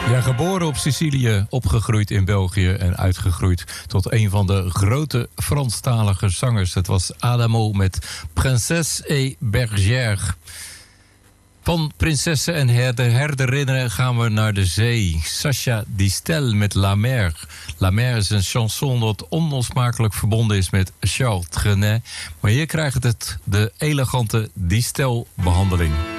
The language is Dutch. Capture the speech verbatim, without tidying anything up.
Ja, geboren op Sicilië, opgegroeid in België en uitgegroeid tot een van de grote Franstalige zangers. Het was Adamo met Princesse et Bergère. Van prinsessen en herder, herderinnen gaan we naar de zee. Sacha Distel met La Mer. La Mer is een chanson dat onlosmakelijk verbonden is met Charles Trenet. Maar hier krijgt het de elegante Distel-behandeling.